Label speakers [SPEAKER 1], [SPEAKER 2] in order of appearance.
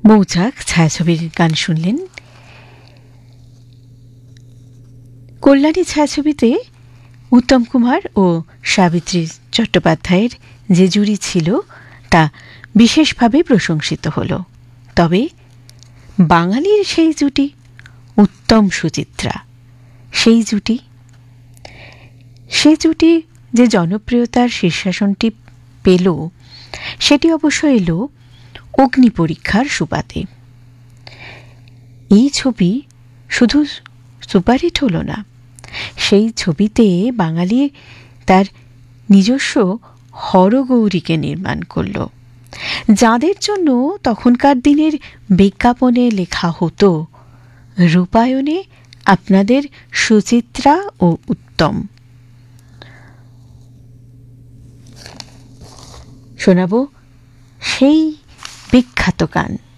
[SPEAKER 1] মৌচাক ছায়াছবির গান শুনলেন। কল্যাণী ছায়াছবিতে উত্তম কুমার ও সাবিত্রী চট্টোপাধ্যায়ের যে জুড়ি ছিল তা বিশেষভাবে প্রশংসিত হল। তবে বাঙালির সেই জুটি উত্তম সুচিত্রা, সেই জুটি যে জনপ্রিয়তার শীর্ষাসনটি পেল সেটি অবশ্য এলো অগ্নি পরীক্ষার সুবাদে। এই ছবি শুধু সুপারহিট হল না, সেই ছবিতে বাঙালি তার নিজস্ব হরগৌরীকে নির্মাণ করল, যাদের জন্য তখনকার দিনের বিজ্ঞাপনে লেখা হতো রূপায়ণে আপনাদের সুচিত্রা ও উত্তম। শোনাব সেই বিখ্যাত গান।